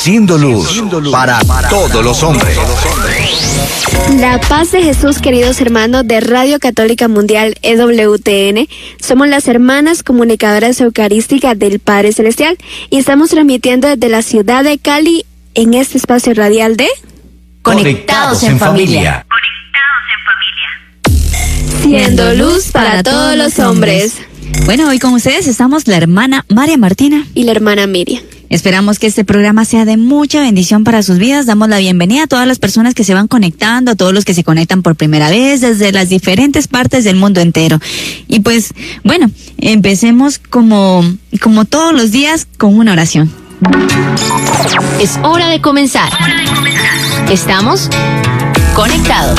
Siendo luz para todos los hombres. La paz de Jesús, queridos hermanos de Radio Católica Mundial EWTN. Somos las hermanas comunicadoras eucarísticas del Padre Celestial y estamos transmitiendo desde la ciudad de Cali en este espacio radial de Conectados en Familia. Siendo luz para todos los hombres. Bueno, hoy con ustedes estamos la hermana María Martina y la hermana Miriam. Esperamos que este programa sea de mucha bendición para sus vidas. Damos la bienvenida a todas las personas que se van conectando, a todos los que se conectan por primera vez desde las diferentes partes del mundo entero. Y pues, bueno, empecemos como todos los días con una oración. Es hora de comenzar. Estamos conectados.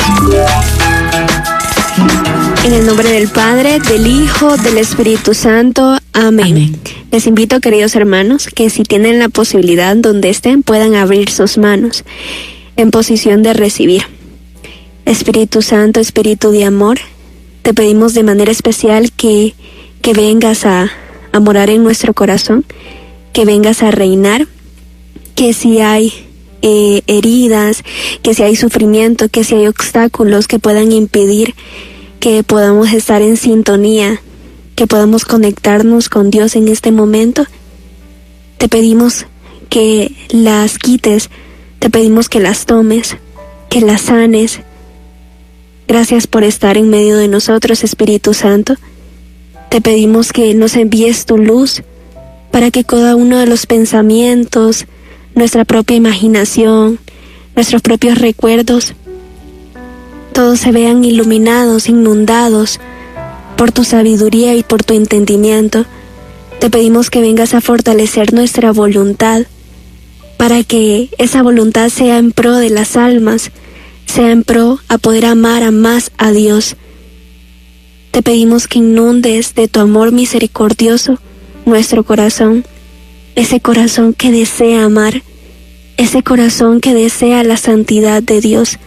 En el nombre del Padre, del Hijo, del Espíritu Santo. Amén. Amén. Les invito, queridos hermanos, que si tienen la posibilidad donde estén, puedan abrir sus manos en posición de recibir. Espíritu Santo, Espíritu de amor, te pedimos de manera especial que vengas a morar en nuestro corazón, que vengas a reinar, que si hay heridas, que si hay sufrimiento, que si hay obstáculos que puedan impedir que podamos estar en sintonía, que podamos conectarnos con Dios en este momento, te pedimos que las quites, te pedimos que las tomes, que las sanes. Gracias por estar en medio de nosotros, Espíritu Santo. Te pedimos que nos envíes tu luz para que cada uno de los pensamientos, nuestra propia imaginación, nuestros propios recuerdos, todos se vean iluminados, inundados por tu sabiduría y por tu entendimiento. Te pedimos que vengas a fortalecer nuestra voluntad para que esa voluntad sea en pro de las almas, sea en pro a poder amar a más a Dios. Te pedimos que inundes de tu amor misericordioso nuestro corazón, ese corazón que desea amar, ese corazón que desea la santidad de Dios.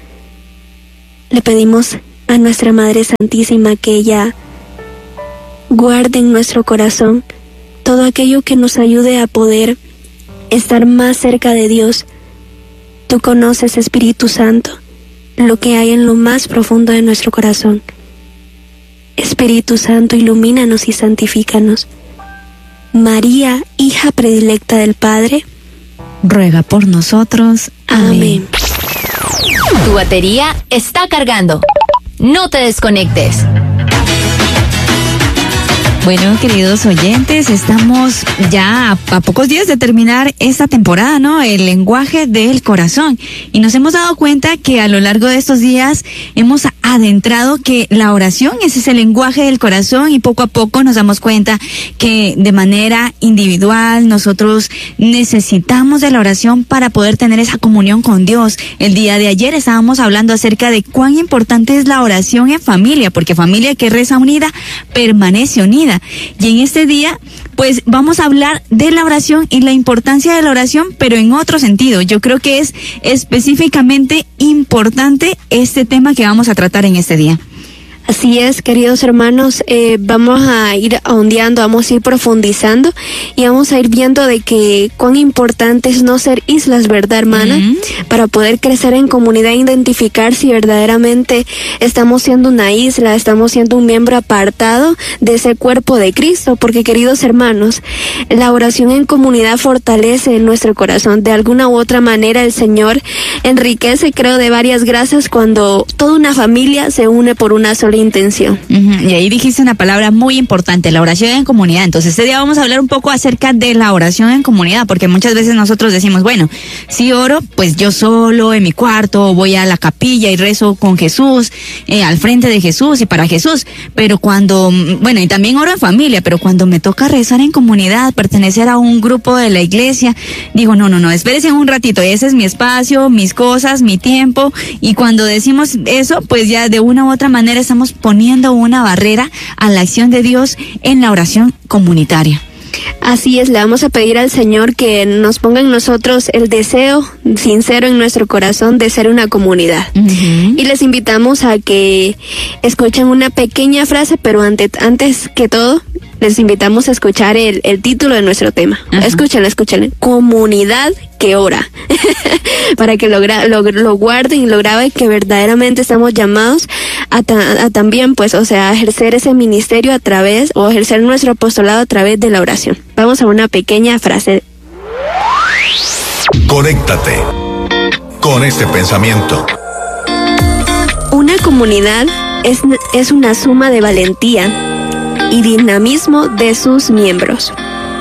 Le pedimos a nuestra Madre Santísima que ella guarde en nuestro corazón todo aquello que nos ayude a poder estar más cerca de Dios. Tú conoces, Espíritu Santo, lo que hay en lo más profundo de nuestro corazón. Espíritu Santo, ilumínanos y santifícanos. María, hija predilecta del Padre, ruega por nosotros. Amén. Tu batería está cargando. No te desconectes. Bueno, queridos oyentes, estamos ya a pocos días de terminar esta temporada, ¿no? El lenguaje del corazón. Y nos hemos dado cuenta que a lo largo de estos días hemos adentrado que la oración es ese lenguaje del corazón y poco a poco nos damos cuenta que de manera individual nosotros necesitamos de la oración para poder tener esa comunión con Dios. El día de ayer estábamos hablando acerca de cuán importante es la oración en familia, porque familia que reza unida permanece unida. Y en este día, pues vamos a hablar de la oración y la importancia de la oración, pero en otro sentido. Yo creo que es específicamente importante este tema que vamos a tratar en este día. Así es, queridos hermanos, vamos a ir ahondeando, vamos a ir profundizando y vamos a ir viendo de que cuán importante es no ser islas, ¿verdad, hermana? Para poder crecer en comunidad e identificar si verdaderamente estamos siendo una isla, estamos siendo un miembro apartado de ese cuerpo de Cristo, porque, queridos hermanos, la oración en comunidad fortalece nuestro corazón. De alguna u otra manera el Señor enriquece, creo, de varias gracias cuando toda una familia se une por una sola intención. Y ahí dijiste una palabra muy importante, la oración en comunidad. Entonces este día vamos a hablar un poco acerca de la oración en comunidad, porque muchas veces nosotros decimos, bueno, si oro, pues yo solo en mi cuarto, voy a la capilla y rezo con Jesús, al frente de Jesús y para Jesús, pero cuando, bueno, y también oro en familia, pero cuando me toca rezar en comunidad, pertenecer a un grupo de la iglesia, digo, no, espérense un ratito, ese es mi espacio, mis cosas, mi tiempo, y cuando decimos eso, pues ya de una u otra manera estamos poniendo una barrera a la acción de Dios en la oración comunitaria. Así es, le vamos a pedir al Señor que nos ponga en nosotros el deseo sincero en nuestro corazón de ser una comunidad. Y les invitamos a que escuchen una pequeña frase, pero antes que todo, les invitamos a escuchar el título de nuestro tema. Ajá. Escúchenlo. Comunidad que ora. Para que lo guarden y lo graben, que verdaderamente estamos llamados a también, pues, o sea, a ejercer ese ministerio o ejercer nuestro apostolado a través de la oración. Vamos a una pequeña frase. Conéctate con este pensamiento. Una comunidad es una suma de valentía y dinamismo de sus miembros.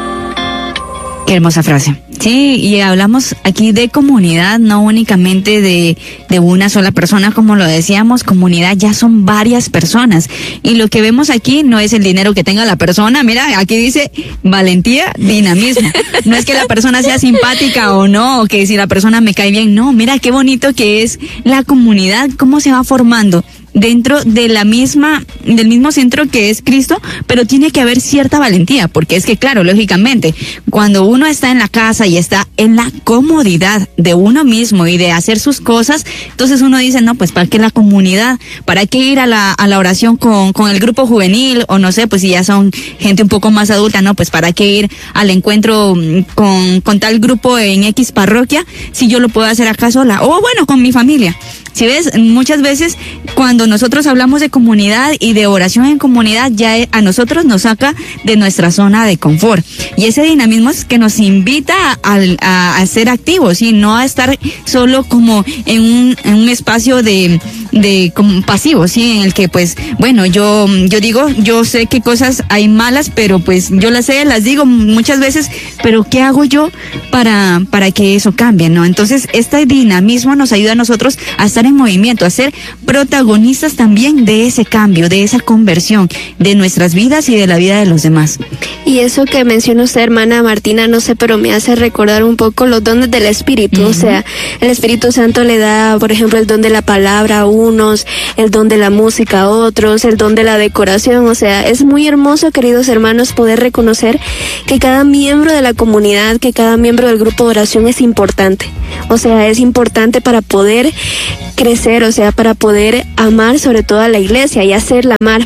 Qué hermosa frase. Sí, y hablamos aquí de comunidad, no únicamente de una sola persona, como lo decíamos. Comunidad ya son varias personas. Y lo que vemos aquí no es el dinero que tenga la persona. Mira, aquí dice valentía, dinamismo. No es que la persona sea simpática o no, o que si la persona me cae bien. No, mira qué bonito que es la comunidad, cómo se va formando dentro de del mismo centro que es Cristo, pero tiene que haber cierta valentía, porque es que, claro, lógicamente, cuando uno está en la casa y está en la comodidad de uno mismo y de hacer sus cosas, entonces uno dice, no, pues ¿para qué la comunidad? ¿Para qué ir a la oración con el grupo juvenil? O no sé, pues si ya son gente un poco más adulta, no, pues ¿para qué ir al encuentro con tal grupo en X parroquia si yo lo puedo hacer acá sola? O bueno, con mi familia. Si ves, muchas veces cuando nosotros hablamos de comunidad y de oración en comunidad, ya a nosotros nos saca de nuestra zona de confort. Y ese dinamismo es que nos invita a ser activos y no a estar solo como en un espacio de como pasivo, sí, en el que pues, bueno, yo digo, yo sé qué cosas hay malas, pero pues yo las digo muchas veces, pero ¿qué hago yo para que eso cambie, no? Entonces, este dinamismo nos ayuda a nosotros a estar en movimiento, a ser protagonistas también de ese cambio, de esa conversión de nuestras vidas y de la vida de los demás. Y eso que menciona usted, hermana Martina, no sé, pero me hace recordar un poco los dones del Espíritu. O sea, el Espíritu Santo le da, por ejemplo, el don de la palabra a unos, el don de la música a otros, el don de la decoración. O sea, es muy hermoso, queridos hermanos, poder reconocer que cada miembro de la comunidad, que cada miembro del grupo de oración es importante. O sea, es importante para poder crecer, o sea, para poder amar sobre todo a la iglesia y hacerla amar.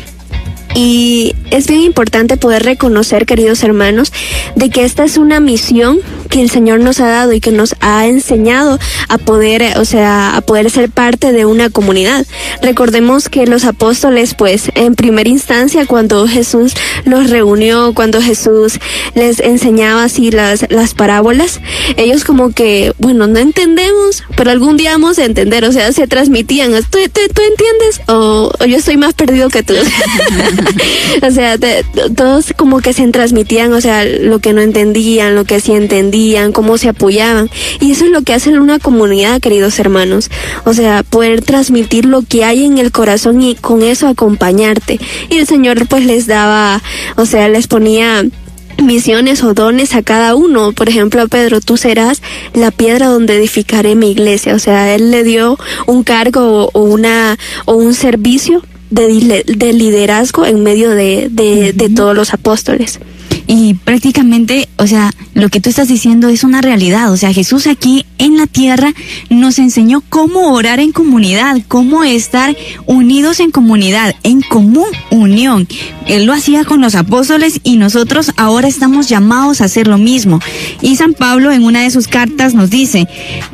Y es bien importante poder reconocer, queridos hermanos, de que esta es una misión que el Señor nos ha dado y que nos ha enseñado a poder, o sea, a poder ser parte de una comunidad. Recordemos que los apóstoles, pues, en primera instancia, cuando Jesús los reunió, cuando Jesús les enseñaba así las parábolas, ellos como que, bueno, no entendemos, pero algún día vamos a entender, o sea, se transmitían, ¿tú entiendes? O yo estoy más perdido que tú. O sea, todos como que se transmitían, o sea, lo que no entendían, lo que sí entendían, cómo se apoyaban. Y eso es lo que hace una comunidad, queridos hermanos. O sea, poder transmitir lo que hay en el corazón y con eso acompañarte. Y el Señor pues les daba, o sea, les ponía misiones o dones a cada uno. Por ejemplo, a Pedro, tú serás la piedra donde edificaré mi iglesia. O sea, él le dio un cargo o un servicio de liderazgo en medio de todos los apóstoles. Y prácticamente, o sea, lo que tú estás diciendo es una realidad. O sea, Jesús aquí en la tierra nos enseñó cómo orar en comunidad, cómo estar unidos en comunidad, en común unión. Él lo hacía con los apóstoles y nosotros ahora estamos llamados a hacer lo mismo. Y San Pablo en una de sus cartas nos dice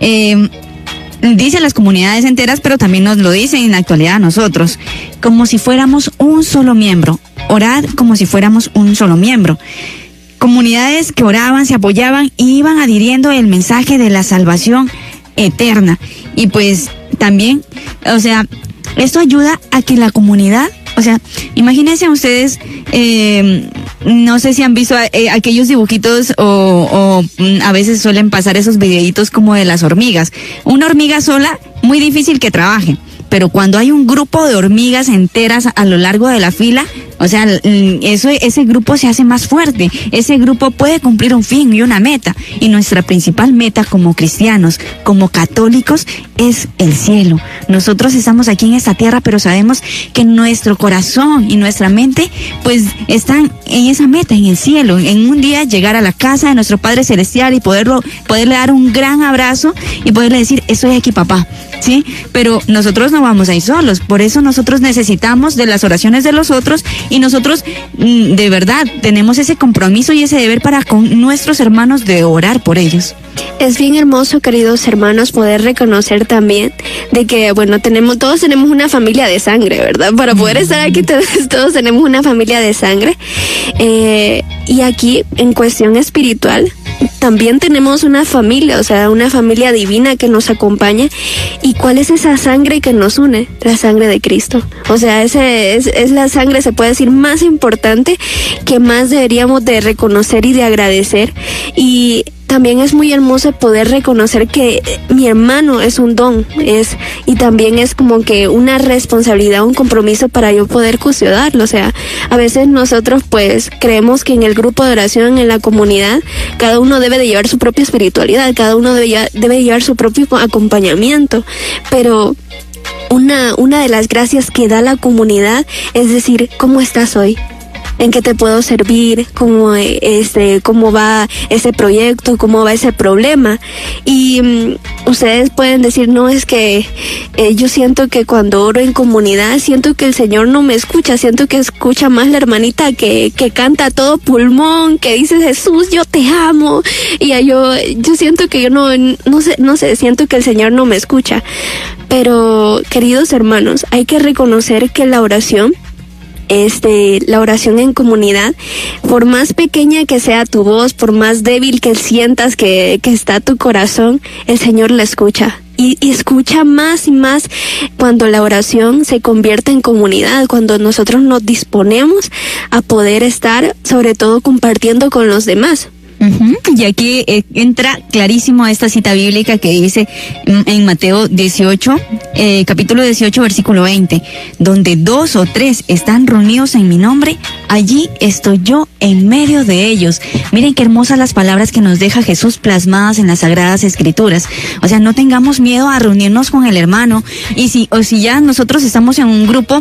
las comunidades enteras, pero también nos lo dice en la actualidad a nosotros, como si fuéramos un solo miembro. Orad como si fuéramos un solo miembro. Comunidades que oraban, se apoyaban y iban adhiriendo el mensaje de la salvación eterna. Y pues también, o sea, esto ayuda a que la comunidad, o sea, imagínense ustedes, no sé si han visto aquellos dibujitos o a veces suelen pasar esos videitos como de las hormigas. Una hormiga sola, muy difícil que trabaje. Pero cuando hay un grupo de hormigas enteras a lo largo de la fila, o sea, ese grupo se hace más fuerte. Ese grupo puede cumplir un fin y una meta. Y nuestra principal meta como cristianos, como católicos, es el cielo. Nosotros estamos aquí en esta tierra, pero sabemos que nuestro corazón y nuestra mente, pues, están en esa meta, en el cielo. En un día llegar a la casa de nuestro Padre Celestial y poderle dar un gran abrazo y poderle decir, estoy aquí, papá. ¿Sí? Pero nosotros no vamos a ir solos, por eso nosotros necesitamos de las oraciones de los otros y nosotros de verdad tenemos ese compromiso y ese deber para con nuestros hermanos de orar por ellos. Es bien hermoso, queridos hermanos, poder reconocer también de que, bueno, todos tenemos una familia de sangre, ¿verdad? Para poder estar aquí todos tenemos una familia de sangre. Y aquí, en cuestión espiritual, también tenemos una familia, o sea, una familia divina que nos acompaña. ¿Y cuál es esa sangre que nos une? La sangre de Cristo. O sea, es la sangre, se puede decir, más importante, que más deberíamos de reconocer y de agradecer. Y también es muy hermoso poder reconocer que mi hermano es un don, y también es como que una responsabilidad, un compromiso para yo poder custodiarlo. O sea, a veces nosotros pues creemos que en el grupo de oración, en la comunidad, cada uno debe de llevar su propia espiritualidad, cada uno debe llevar su propio acompañamiento, pero una de las gracias que da la comunidad es decir, ¿cómo estás hoy? ¿En qué te puedo servir? ¿Cómo va ese proyecto? ¿Cómo va ese problema? Y ustedes pueden decir, no, es que yo siento que cuando oro en comunidad, siento que el Señor no me escucha, siento que escucha más la hermanita que canta a todo pulmón, que dice, Jesús, yo te amo. Y yo siento que yo no sé, siento que el Señor no me escucha. Pero, queridos hermanos, hay que reconocer que la oración en comunidad, por más pequeña que sea tu voz, por más débil que sientas que está tu corazón, el Señor la escucha. Y escucha más y más cuando la oración se convierte en comunidad, cuando nosotros nos disponemos a poder estar, sobre todo, compartiendo con los demás. Y aquí entra clarísimo esta cita bíblica que dice en Mateo 18, capítulo 18, versículo 20, donde 2 o 3 están reunidos en mi nombre, allí estoy yo en medio de ellos. Miren qué hermosas las palabras que nos deja Jesús plasmadas en las Sagradas Escrituras. O sea, no tengamos miedo a reunirnos con el hermano, y si ya nosotros estamos en un grupo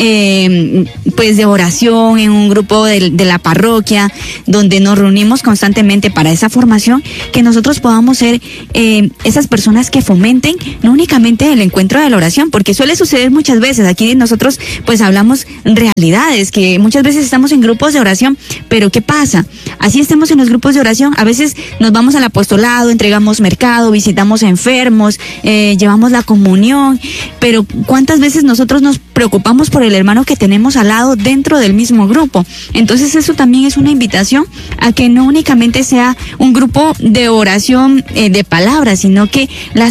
pues de oración, en un grupo de la parroquia, donde nos reunimos constantemente para esa formación, que nosotros podamos ser esas personas que fomenten no únicamente el encuentro de la oración, porque suele suceder muchas veces. Aquí nosotros pues hablamos realidades, que muchas veces estamos en grupos de oración, pero ¿qué pasa? Así estemos en los grupos de oración, a veces nos vamos al apostolado, entregamos mercado, visitamos enfermos, llevamos la comunión, pero ¿cuántas veces nosotros nos preocupamos por el hermano que tenemos al lado dentro del mismo grupo? Entonces eso también es una invitación a que no únicamente sea un grupo de oración de palabras, sino que la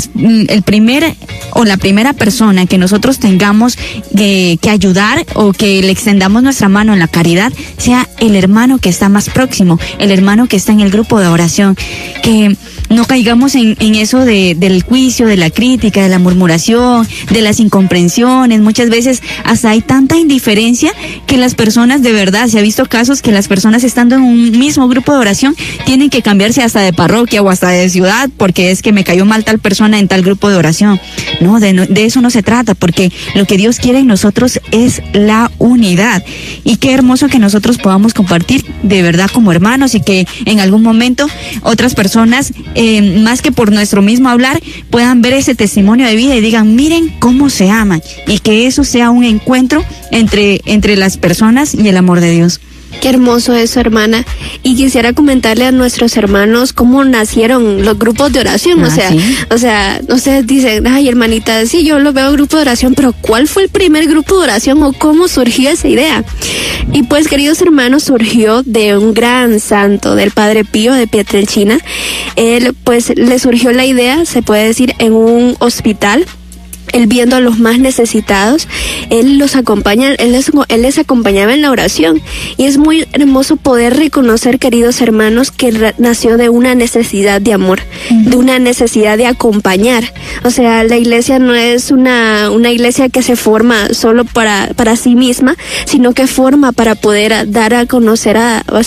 primera persona que nosotros tengamos que ayudar, o que le extendamos nuestra mano en la caridad, sea el hermano que está más próximo, el hermano que está en el grupo de oración. Que no caigamos en eso del juicio, de la crítica, de la murmuración, de las incomprensiones. Muchas veces hasta hay tanta indiferencia que las personas, de verdad, se ha visto casos que las personas estando en un mismo grupo de oración tienen que cambiarse hasta de parroquia o hasta de ciudad porque es que me cayó mal tal persona en tal grupo de oración. No, de eso no se trata, porque lo que Dios quiere en nosotros es la unidad. Y qué hermoso que nosotros podamos compartir de verdad como hermanos, y que en algún momento otras personas, más que por nuestro mismo hablar, puedan ver ese testimonio de vida y digan, miren cómo se aman, y que eso sea un encuentro entre las personas y el amor de Dios. Qué hermoso eso, hermana. Y quisiera comentarle a nuestros hermanos cómo nacieron los grupos de oración. O sea, ustedes dicen, ay, hermanita, sí, yo lo veo grupo de oración, pero ¿cuál fue el primer grupo de oración o cómo surgió esa idea? Y pues, queridos hermanos, surgió de un gran santo, del Padre Pío de Pietrelcina. Él, pues, le surgió la idea, se puede decir, en un hospital. Él, viendo a los más necesitados, él les acompañaba en la oración. Y es muy hermoso poder reconocer, queridos hermanos, que nació de una necesidad de amor, de una necesidad de acompañar. O sea, la iglesia no es una iglesia que se forma solo para sí misma, sino que forma para poder dar a conocer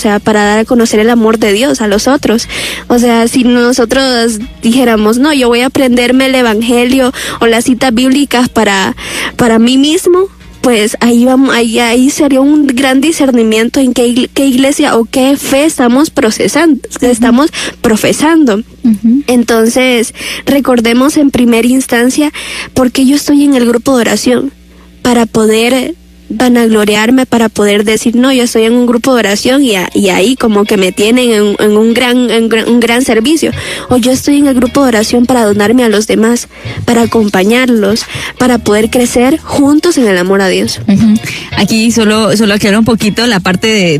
el amor de Dios a los otros. O sea, si nosotros dijéramos, no, yo voy a aprenderme el evangelio o las citas bíblicas para mí mismo, pues ahí sería un gran discernimiento en qué iglesia o qué fe estamos profesando. Entonces, recordemos en primera instancia por qué yo estoy en el grupo de oración, para poder vanagloriarme para poder decir, no, yo estoy en un grupo de oración y ahí como que me tienen en un gran servicio. O yo estoy en el grupo de oración para donarme a los demás, para acompañarlos, para poder crecer juntos en el amor a Dios. Aquí solo aclaro un poquito la parte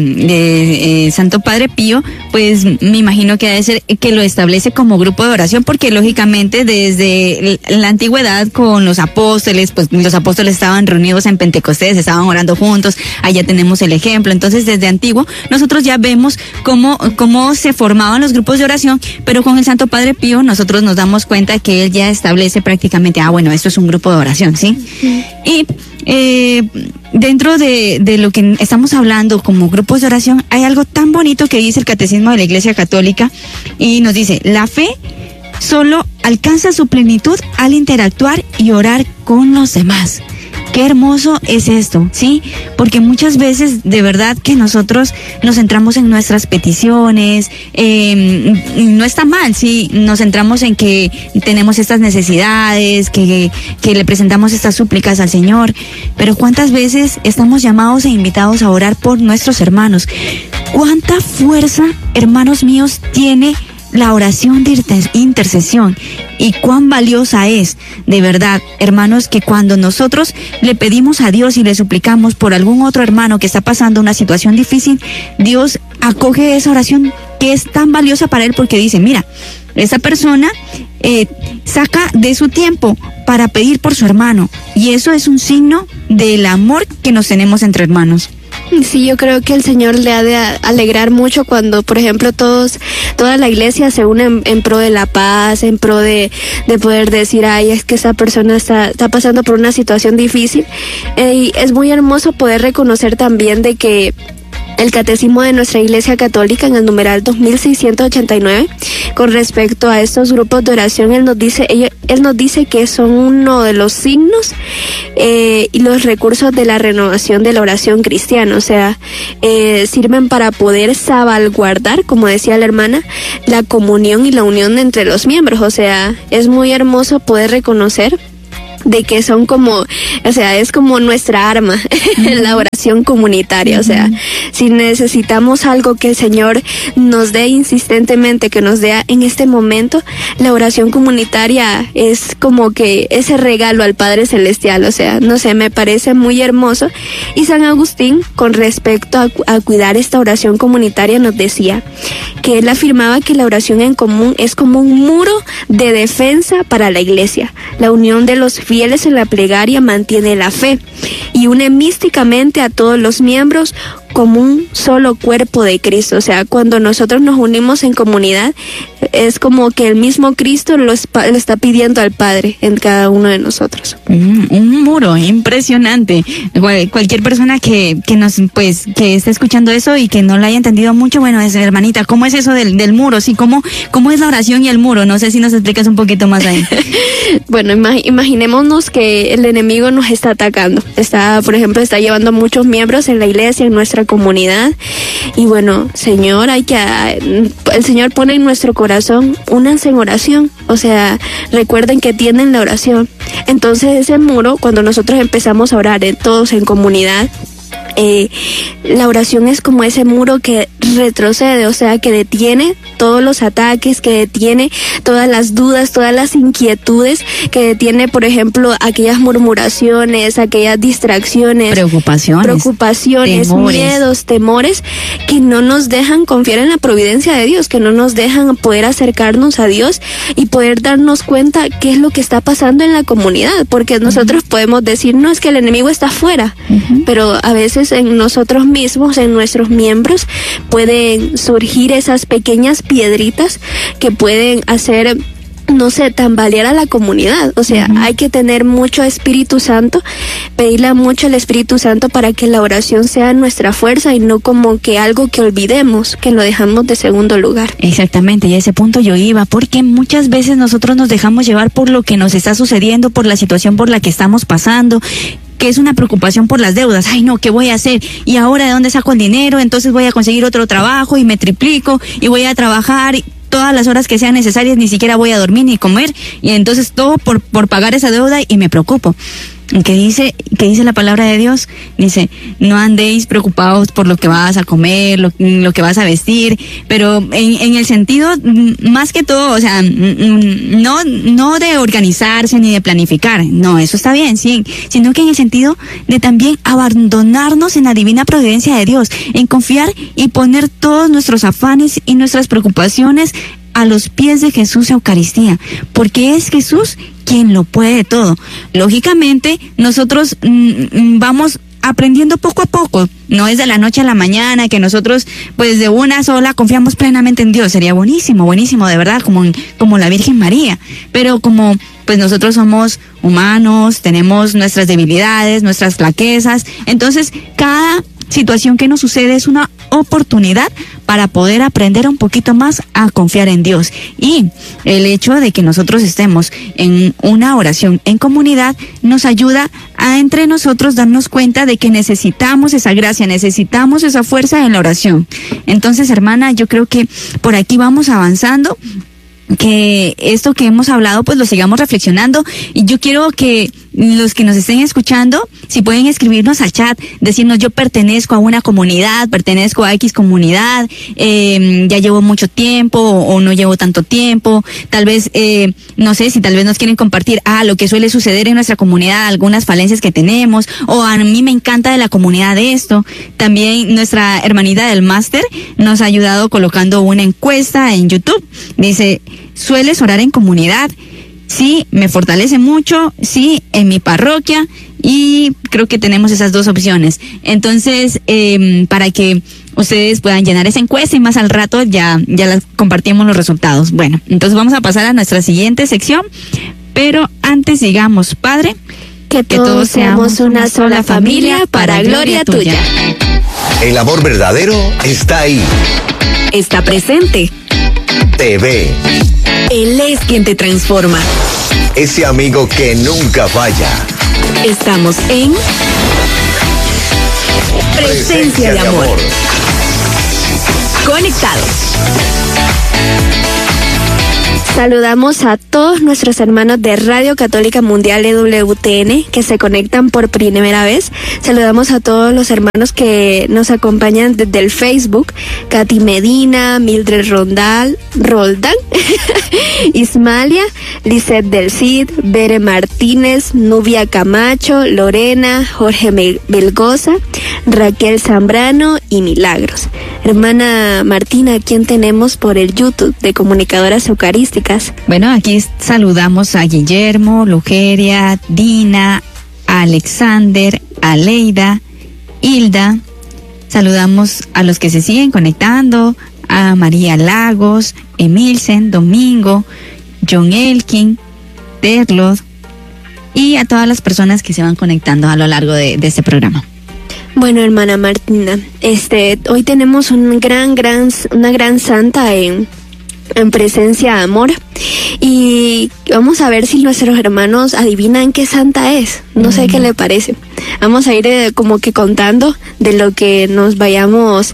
de Santo Padre Pío, pues me imagino que debe ser que lo establece como grupo de oración, porque lógicamente desde la antigüedad con los apóstoles, pues los apóstoles estaban reunidos en Pentecostés, estaban orando juntos, allá tenemos el ejemplo. Entonces desde antiguo nosotros ya vemos cómo se formaban los grupos de oración, pero con el Santo Padre Pío nosotros nos damos cuenta que él ya establece prácticamente, bueno, esto es un grupo de oración, ¿sí? Y dentro de lo que estamos hablando como grupos de oración, hay algo tan bonito que dice el Catecismo de la Iglesia Católica y nos dice, la fe solo alcanza su plenitud al interactuar y orar con los demás. Qué hermoso es esto, ¿sí? Porque muchas veces de verdad que nosotros nos centramos en nuestras peticiones, no está mal, ¿sí? Nos centramos en que tenemos estas necesidades, que le presentamos estas súplicas al Señor, pero ¿cuántas veces estamos llamados e invitados a orar por nuestros hermanos? ¿Cuánta fuerza, hermanos míos, tiene la oración de intercesión y cuán valiosa es, de verdad, hermanos, que cuando nosotros le pedimos a Dios y le suplicamos por algún otro hermano que está pasando una situación difícil, Dios acoge esa oración que es tan valiosa para él porque dice, mira, esa persona saca de su tiempo para pedir por su hermano y eso es un signo del amor que nos tenemos entre hermanos. Sí, yo creo que el Señor le ha de alegrar mucho cuando, por ejemplo, toda la iglesia se une en pro de la paz, en pro de poder decir, ay, es que esa persona está pasando por una situación difícil. Y es muy hermoso poder reconocer también de que el Catecismo de nuestra Iglesia Católica, en el numeral 2689, con respecto a estos grupos de oración, él nos dice que son uno de los signos y los recursos de la renovación de la oración cristiana. O sea, sirven para poder salvaguardar, como decía la hermana, la comunión y la unión entre los miembros. O sea, es muy hermoso poder reconocer de que son como, o sea, es como nuestra arma, la oración comunitaria. O sea, si necesitamos algo que el Señor nos dé insistentemente, que nos dé en este momento, la oración comunitaria es como que ese regalo al Padre Celestial. O sea, no sé, me parece muy hermoso. Y San Agustín, con respecto a cuidar esta oración comunitaria, nos decía que él afirmaba que la oración en común es como un muro de defensa para la iglesia. La unión de los fieles en la plegaria mantiene la fe y une místicamente a todos los miembros como un solo cuerpo de Cristo. O sea, cuando nosotros nos unimos en comunidad, es como que el mismo Cristo lo está pidiendo al Padre en cada uno de nosotros. Un muro impresionante. Cualquier persona que esté escuchando eso y que no lo haya entendido mucho, bueno, hermanita, ¿cómo es eso del muro? Sí, ¿cómo es la oración y el muro? No sé si nos explicas un poquito más ahí. Bueno, imaginémonos que el enemigo nos está atacando. Por ejemplo, está llevando muchos miembros en la iglesia, en nuestra comunidad. Y bueno, Señor, el Señor pone en nuestro corazón, únanse en oración. O sea, recuerden que tienen la oración. Entonces ese muro, cuando nosotros empezamos a orar todos en comunidad, la oración es como ese muro que retrocede, o sea, que detiene todos los ataques, que detiene todas las dudas, todas las inquietudes, que detiene, por ejemplo, aquellas murmuraciones, aquellas distracciones, preocupaciones, miedos, temores, que no nos dejan confiar en la providencia de Dios, que no nos dejan poder acercarnos a Dios y poder darnos cuenta qué es lo que está pasando en la comunidad, porque nosotros podemos decir, no, es que el enemigo está afuera, pero a veces en nosotros mismos, en nuestros miembros, pueden surgir esas pequeñas piedritas que pueden hacer, no sé, tambalear a la comunidad. O sea, hay que tener mucho Espíritu Santo, pedirle mucho al Espíritu Santo para que la oración sea nuestra fuerza y no como que algo que olvidemos, que lo dejamos de segundo lugar. Exactamente, y a ese punto yo iba, porque muchas veces nosotros nos dejamos llevar por lo que nos está sucediendo, por la situación por la que estamos pasando, que es una preocupación por las deudas. Ay, no, ¿qué voy a hacer? ¿Y ahora de dónde saco el dinero? Entonces voy a conseguir otro trabajo y me triplico y voy a trabajar todas las horas que sean necesarias, ni siquiera voy a dormir ni comer, y entonces todo por pagar esa deuda y me preocupo. ¿Qué dice la palabra de Dios? Dice, no andéis preocupados por lo que vas a comer, lo que vas a vestir, pero en el sentido, más que todo, o sea, no de organizarse ni de planificar, no, eso está bien, sí, sino que en el sentido de también abandonarnos en la divina providencia de Dios, en confiar y poner todos nuestros afanes y nuestras preocupaciones a los pies de Jesús Eucaristía, porque es Jesús quien lo puede todo. Lógicamente, nosotros vamos aprendiendo poco a poco, no es de la noche a la mañana que nosotros pues de una sola confiamos plenamente en Dios. Sería buenísimo, de verdad, como la Virgen María, pero como pues nosotros somos humanos, tenemos nuestras debilidades, nuestras flaquezas, entonces cada situación que nos sucede es una oportunidad para poder aprender un poquito más a confiar en Dios. Y el hecho de que nosotros estemos en una oración en comunidad nos ayuda a entre nosotros darnos cuenta de que necesitamos esa gracia, necesitamos esa fuerza en la oración. Entonces, hermana, yo creo que por aquí vamos avanzando, que esto que hemos hablado pues lo sigamos reflexionando, y yo quiero que los que nos estén escuchando, si pueden escribirnos al chat, decirnos yo pertenezco a una comunidad, pertenezco a X comunidad, ya llevo mucho tiempo o no llevo tanto tiempo, tal vez, no sé, si tal vez nos quieren compartir lo que suele suceder en nuestra comunidad, algunas falencias que tenemos, o a mí me encanta de la comunidad de esto. También nuestra hermanita del máster nos ha ayudado colocando una encuesta en YouTube, dice, ¿sueles orar en comunidad? Sí, me fortalece mucho, sí, en mi parroquia, y creo que tenemos esas dos opciones. Entonces, para que ustedes puedan llenar esa encuesta y más al rato ya las compartimos los resultados. Bueno, entonces vamos a pasar a nuestra siguiente sección, pero antes digamos, Padre, que todos seamos una sola familia para gloria tuya. El amor verdadero está ahí. Está presente. Te ve. Él es quien te transforma. Ese amigo que nunca falla. Estamos en Presencia de Amor. Conectados. Saludamos a todos nuestros hermanos de Radio Católica Mundial EWTN que se conectan por primera vez. Saludamos a todos los hermanos que nos acompañan desde el Facebook: Katy Medina, Mildred Roldán, Ismalia, Lisette del Cid, Bere Martínez, Nubia Camacho, Lorena, Jorge Belgoza, Raquel Zambrano y Milagros. Hermana Martina, ¿quién tenemos por el YouTube de Comunicadoras Eucarísticas? Bueno, aquí saludamos a Guillermo, Lugeria, Dina, Alexander, Aleida, Hilda. Saludamos a los que se siguen conectando, a María Lagos, Emilsen, Domingo, John Elkin, Terlod, y a todas las personas que se van conectando a lo largo de este programa. Bueno, hermana Martina, hoy tenemos una gran santa en Presencia de Amor, y vamos a ver si nuestros hermanos adivinan qué santa es. No sé qué le parece. Vamos a ir como que contando de lo que nos vayamos,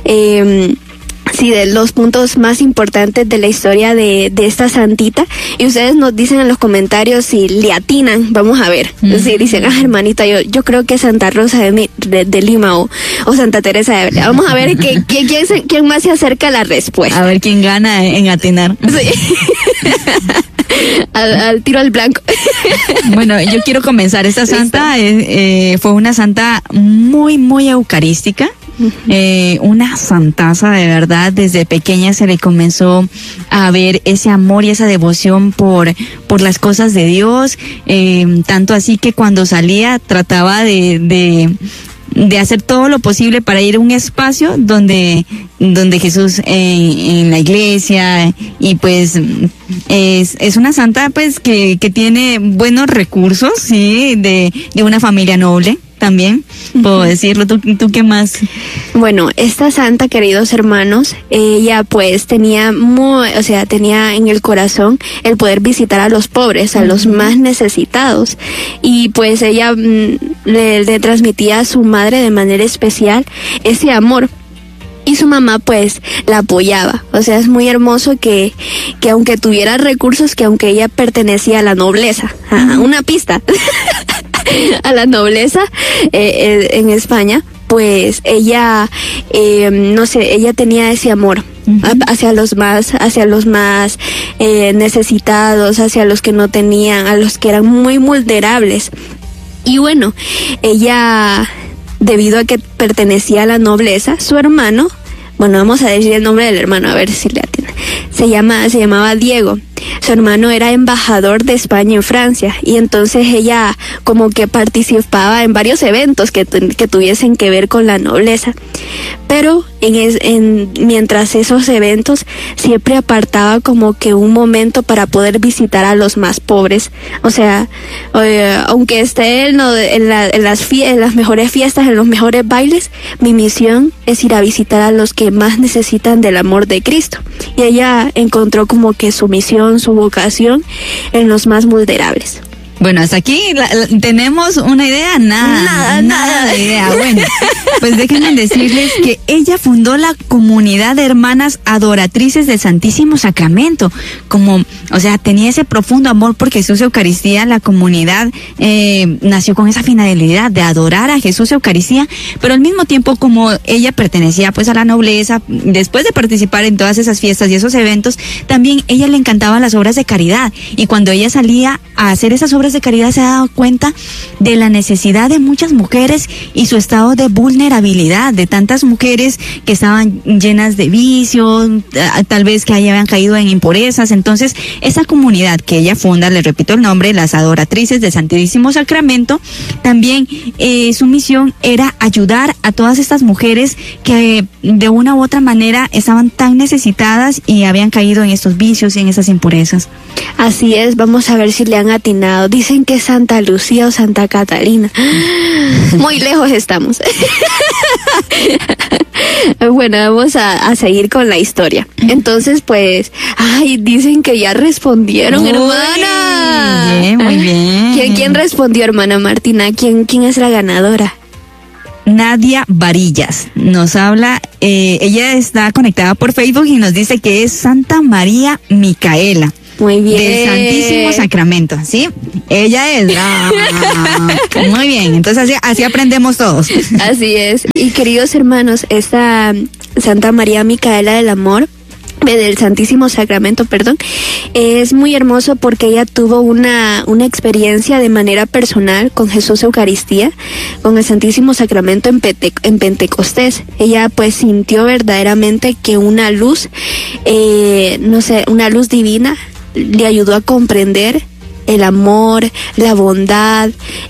de los puntos más importantes de la historia de esta santita, y ustedes nos dicen en los comentarios si le atinan. Vamos a ver, si dicen, hermanita, yo creo que Santa Rosa de Lima o Santa Teresa de Ávila. Vamos a ver quién más se acerca a la respuesta. A ver quién gana en atinar. Sí. al tiro al blanco. Bueno, yo quiero comenzar. Esta santa fue una santa muy, muy eucarística. Una santaza, de verdad. Desde pequeña se le comenzó a ver ese amor y esa devoción por las cosas de Dios, tanto así que cuando salía trataba de hacer todo lo posible para ir a un espacio donde Jesús, en la iglesia, y pues es una santa pues que tiene buenos recursos, sí, de una familia noble. También puedo decirlo. ¿Tú qué más? Bueno, esta santa, queridos hermanos, ella pues tenía en el corazón el poder visitar a los pobres, a los más necesitados, y pues ella le transmitía a su madre de manera especial ese amor. Y su mamá pues la apoyaba. O sea, es muy hermoso que aunque tuviera recursos, que aunque ella pertenecía a la nobleza, una pista, a la nobleza en España, pues ella, no sé, ella tenía ese amor hacia los más necesitados, hacia los que no tenían, a los que eran muy vulnerables. Y bueno, ella, debido a que pertenecía a la nobleza, su hermano, bueno, vamos a decir el nombre del hermano, a ver si le atiende. Se llamaba Diego. Su hermano era embajador de España en Francia, y entonces ella como que participaba en varios eventos que tuviesen que ver con la nobleza. Pero mientras esos eventos siempre apartaba como que un momento para poder visitar a los más pobres. O sea, aunque esté en las mejores fiestas, en los mejores bailes, mi misión es ir a visitar a los que más necesitan del amor de Cristo. Y ella encontró como que su misión, su vocación en los más vulnerables. Bueno, hasta aquí tenemos una idea, nada de idea. Bueno, pues déjenme decirles que ella fundó la comunidad de hermanas adoratrices del Santísimo Sacramento. O sea, tenía ese profundo amor por Jesús Eucaristía. La comunidad nació con esa finalidad de adorar a Jesús Eucaristía, pero al mismo tiempo, como ella pertenecía pues a la nobleza, después de participar en todas esas fiestas y esos eventos, también ella le encantaban las obras de caridad, y cuando ella salía a hacer esas obras de caridad se ha dado cuenta de la necesidad de muchas mujeres y su estado de vulnerabilidad, de tantas mujeres que estaban llenas de vicios, tal vez que habían caído en impurezas. Entonces, esa comunidad que ella funda, le repito el nombre, las adoratrices del Santísimo Sacramento, también su misión era ayudar a todas estas mujeres que de una u otra manera estaban tan necesitadas y habían caído en estos vicios y en esas impurezas. Así es, vamos a ver si le han atinado. Dicen que Santa Lucía o Santa Catalina. Muy lejos estamos. Bueno, vamos a seguir con la historia. Entonces, pues, dicen que ya respondieron, hermana. Bien, muy bien. ¿Quién respondió, hermana Martina? ¿Quién es la ganadora? Nadia Varillas nos habla, ella está conectada por Facebook y nos dice que es Santa María Micaela. Muy bien. Del Santísimo Sacramento, ¿sí? Ella es. Muy bien, entonces así aprendemos todos. Así es. Y queridos hermanos, esta Santa María Micaela del Amor, del Santísimo Sacramento, es muy hermoso porque ella tuvo una experiencia de manera personal con Jesús Eucaristía, con el Santísimo Sacramento en Pentecostés. Ella pues sintió verdaderamente que una luz, una luz divina le ayudó a comprender el amor, la bondad,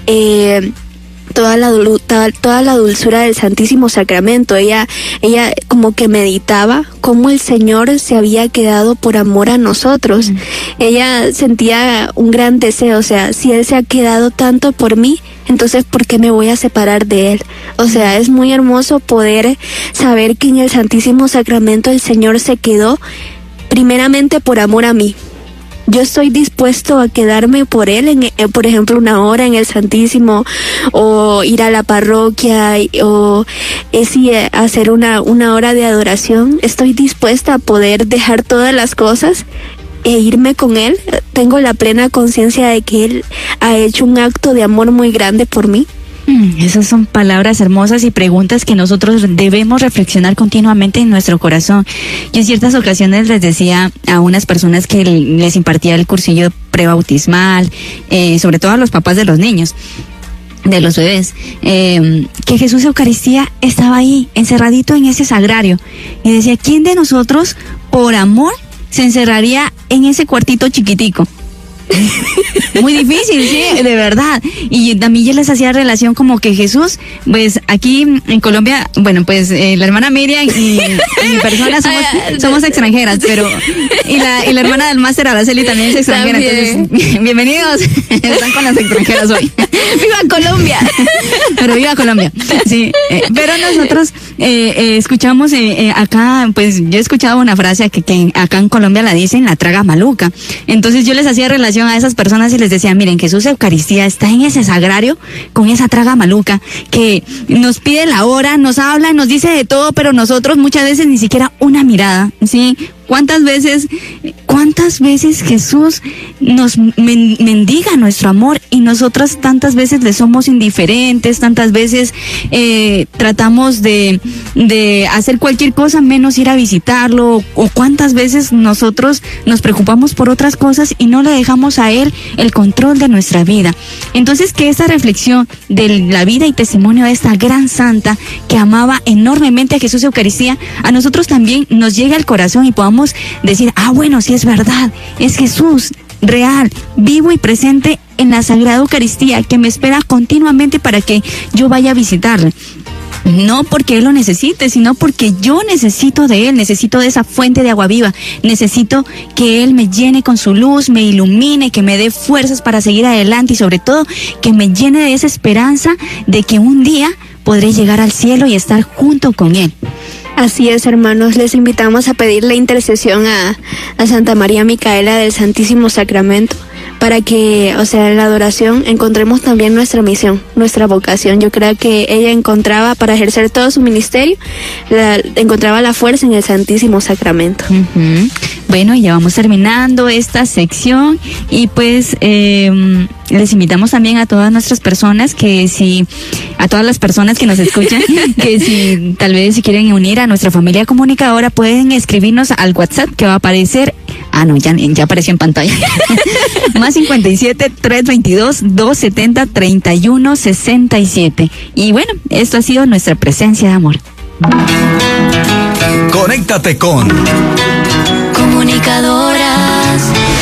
toda la dulzura del Santísimo Sacramento. Ella como que meditaba cómo el Señor se había quedado por amor a nosotros. Ella sentía un gran deseo, o sea, si Él se ha quedado tanto por mí, entonces ¿por qué me voy a separar de Él? O sea, es muy hermoso poder saber que en el Santísimo Sacramento el Señor se quedó primeramente por amor a mí. Yo estoy dispuesto a quedarme por Él, por ejemplo, una hora en el Santísimo, o ir a la parroquia, o hacer una hora de adoración. Estoy dispuesta a poder dejar todas las cosas e irme con Él. Tengo la plena conciencia de que Él ha hecho un acto de amor muy grande por mí. Esas son palabras hermosas y preguntas que nosotros debemos reflexionar continuamente en nuestro corazón. Yo en ciertas ocasiones les decía a unas personas que les impartía el cursillo prebautismal, sobre todo a los papás de los niños, de los bebés, que Jesús Eucaristía estaba ahí, encerradito en ese sagrario, y decía, ¿quién de nosotros, por amor, se encerraría en ese cuartito chiquitico? Muy difícil, sí, de verdad. Y también yo les hacía relación como que Jesús, pues aquí en Colombia, bueno, pues la hermana Miriam y mi persona somos extranjeras, pero y la hermana del máster Araceli también es extranjera. También. Entonces, bienvenidos, están con las extranjeras hoy. ¡Viva Colombia! Pero viva Colombia, sí. Pero nosotros escuchamos acá, pues yo he escuchado una frase que acá en Colombia la dicen, la traga maluca. Entonces yo les hacía relación a esas personas y les decía, miren, Jesús Eucaristía está en ese sagrario con esa traga maluca que nos pide la hora, nos habla, nos dice de todo, pero nosotros muchas veces ni siquiera una mirada, ¿sí? ¿Cuántas veces Jesús nos mendiga nuestro amor y nosotros tantas veces le somos indiferentes, tantas veces tratamos de hacer cualquier cosa menos ir a visitarlo, o cuántas veces nosotros nos preocupamos por otras cosas y no le dejamos a Él el control de nuestra vida? Entonces, que esta reflexión de la vida y testimonio de esta gran santa que amaba enormemente a Jesús de Eucaristía, a nosotros también nos llegue al corazón y podamos decir, bueno, sí es verdad, es Jesús real, vivo y presente en la Sagrada Eucaristía, que me espera continuamente para que yo vaya a visitarle. No porque Él lo necesite, sino porque yo necesito de Él, necesito de esa fuente de agua viva, necesito que Él me llene con su luz, me ilumine, que me dé fuerzas para seguir adelante y sobre todo que me llene de esa esperanza de que un día podré llegar al cielo y estar junto con Él. Así es, hermanos, les invitamos a pedir la intercesión a Santa María Micaela del Santísimo Sacramento, para que, en la adoración encontremos también nuestra misión, nuestra vocación. Yo creo que ella encontraba, para ejercer todo su ministerio, encontraba la fuerza en el Santísimo Sacramento. Uh-huh. Bueno, ya vamos terminando esta sección y pues les invitamos también a todas nuestras personas a todas las personas que nos escuchan, que si tal vez si quieren unir a nuestra familia comunicadora, pueden escribirnos al WhatsApp que va a aparecer. Ya apareció en pantalla. Más 57-322-270-3167. Y bueno, esto ha sido nuestra presencia de amor. Conéctate con Comunicadoras.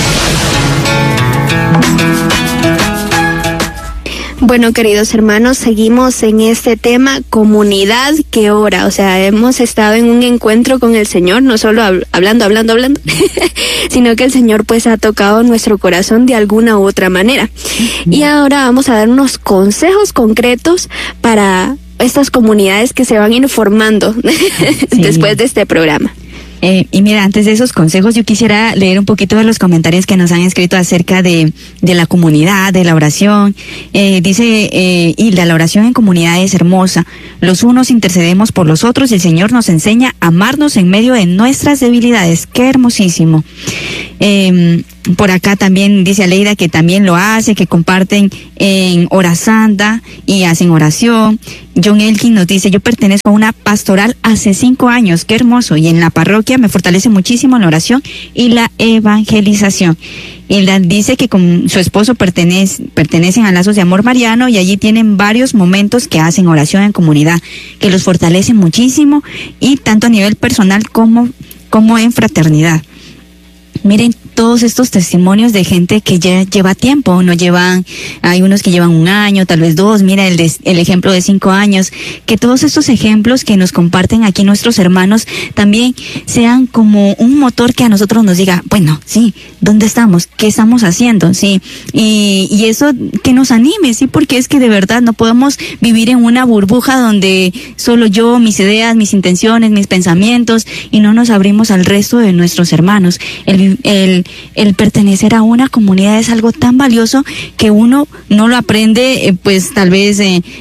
Bueno, queridos hermanos, seguimos en este tema, comunidad que ora. Hemos estado en un encuentro con el Señor, no solo hablando, sino que el Señor pues ha tocado nuestro corazón de alguna u otra manera. Y ahora vamos a dar unos consejos concretos para estas comunidades que se van a ir formando después de este programa. Y mira, antes de esos consejos, yo quisiera leer un poquito de los comentarios que nos han escrito acerca de la comunidad, de la oración. Dice Hilda, la oración en comunidad es hermosa. Los unos intercedemos por los otros y el Señor nos enseña a amarnos en medio de nuestras debilidades. ¡Qué hermosísimo! Por acá también dice Aleida que también lo hace, que comparten en Hora Santa y hacen oración. John Elkin nos dice, yo pertenezco a una pastoral hace 5 años, qué hermoso, y en la parroquia me fortalece muchísimo la oración y la evangelización. Hilda dice que con su esposo pertenecen a Lazos de Amor Mariano y allí tienen varios momentos que hacen oración en comunidad, que los fortalecen muchísimo y tanto a nivel personal como en fraternidad. Miren todos estos testimonios de gente que ya lleva tiempo, hay unos que llevan 1 año, tal vez 2, mira el ejemplo de 5 años, que todos estos ejemplos que nos comparten aquí nuestros hermanos también sean como un motor que a nosotros nos diga, bueno, sí, ¿dónde estamos? ¿Qué estamos haciendo? Sí, y eso que nos anime, sí, porque es que de verdad no podemos vivir en una burbuja donde solo yo, mis ideas, mis intenciones, mis pensamientos, y no nos abrimos al resto de nuestros hermanos. El pertenecer a una comunidad es algo tan valioso que uno no lo aprende, pues tal vez,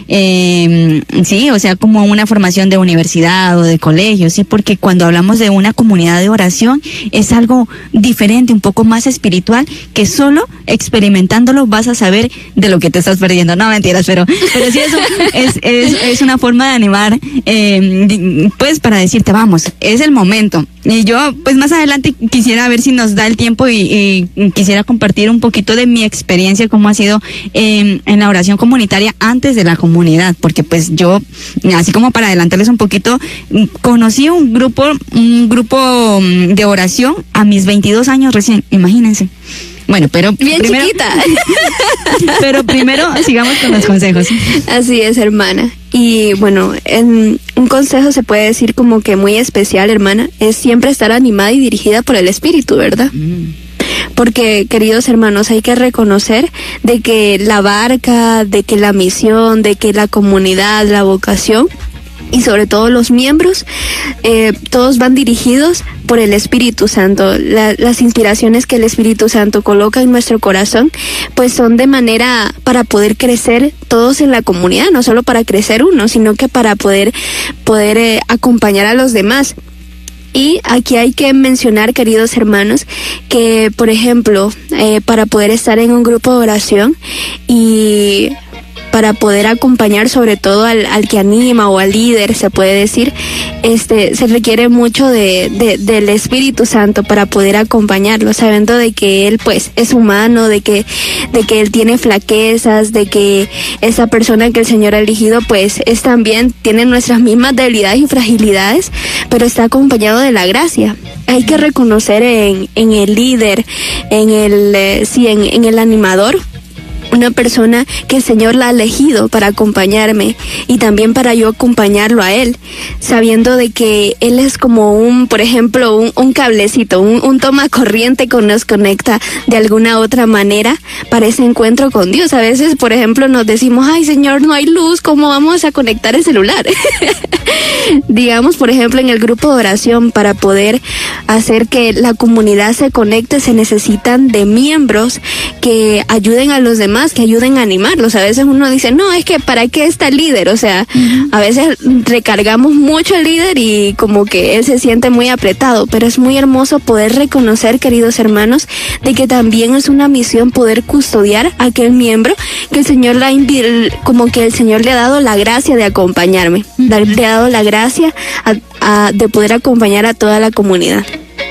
como una formación de universidad o de colegio, sí, porque cuando hablamos de una comunidad de oración es algo diferente, un poco más espiritual, que solo experimentándolo vas a saber de lo que te estás perdiendo. No, mentiras, pero sí es una forma de animar, pues para decirte, vamos, es el momento. Y yo, pues más adelante quisiera ver si nos da el tiempo y quisiera compartir un poquito de mi experiencia, cómo ha sido en la oración comunitaria antes de la comunidad, porque pues yo, así como para adelantarles un poquito, conocí un grupo de oración a mis 22 años recién, imagínense. Bueno, pero bien primero, chiquita. Pero primero sigamos con los consejos. Así es, hermana. Y bueno, un consejo se puede decir como que muy especial, hermana, es siempre estar animada y dirigida por el Espíritu, ¿verdad? Porque, queridos hermanos, hay que reconocer de que la barca, de que la misión, de que la comunidad, la vocación y sobre todo los miembros, todos van dirigidos por el Espíritu Santo. Las inspiraciones que el Espíritu Santo coloca en nuestro corazón, pues son de manera para poder crecer todos en la comunidad, no solo para crecer uno, sino que para poder acompañar a los demás. Y aquí hay que mencionar, queridos hermanos, que, por ejemplo, para poder estar en un grupo de oración y para poder acompañar sobre todo al que anima o al líder, se puede decir, se requiere mucho del Espíritu Santo para poder acompañarlo, sabiendo de que él pues es humano, de que él tiene flaquezas, de que esa persona que el Señor ha elegido pues es también, tiene nuestras mismas debilidades y fragilidades, pero está acompañado de la gracia. Hay que reconocer en el líder, en el animador, una persona que el Señor la ha elegido para acompañarme y también para yo acompañarlo a él, sabiendo de que él es como por ejemplo, un cablecito, un toma corriente que nos conecta de alguna otra manera para ese encuentro con Dios. A veces, por ejemplo, nos decimos, ay Señor, no hay luz, ¿cómo vamos a conectar el celular? Digamos, por ejemplo, en el grupo de oración, para poder hacer que la comunidad se conecte, se necesitan de miembros que ayuden a los demás, que ayuden a animarlos. A veces uno dice, no, es que ¿para qué está el líder? O sea, a veces recargamos mucho al líder y como que él se siente muy apretado, pero es muy hermoso poder reconocer, queridos hermanos, de que también es una misión poder custodiar a aquel miembro que el Señor como que el Señor le ha dado la gracia de acompañarme, le ha dado la gracia de poder acompañar a toda la comunidad.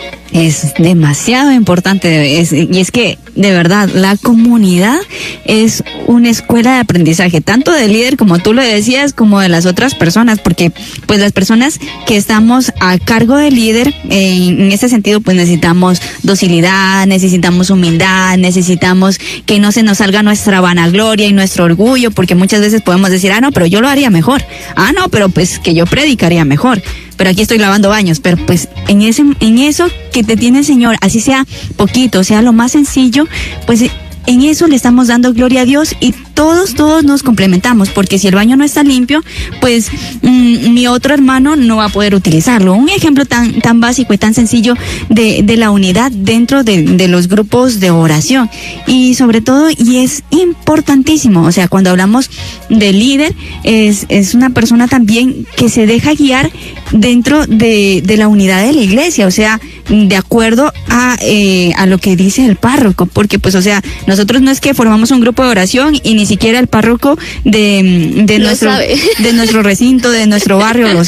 Es demasiado importante, y es que de verdad la comunidad es una escuela de aprendizaje, tanto del líder, como tú lo decías, como de las otras personas, porque pues las personas que estamos a cargo del líder, en ese sentido pues necesitamos docilidad, necesitamos humildad, necesitamos que no se nos salga nuestra vanagloria y nuestro orgullo, porque muchas veces podemos decir, no, pero yo lo haría mejor, no, pero pues que yo predicaría mejor, pero aquí estoy lavando baños, pero pues en eso que te tiene el Señor, así sea poquito, sea lo más sencillo, pues en eso le estamos dando gloria a Dios y todos nos complementamos, porque si el baño no está limpio, pues mi otro hermano no va a poder utilizarlo. Un ejemplo tan básico y tan sencillo de la unidad dentro de los grupos de oración. Y sobre todo, y es importantísimo, o sea, cuando hablamos de líder, es una persona también que se deja guiar dentro de la unidad de la iglesia, o sea, de acuerdo a lo que dice el párroco, porque pues, o sea, nosotros no es que formamos un grupo de oración y ni siquiera el párroco de nuestro recinto, de nuestro barrio lo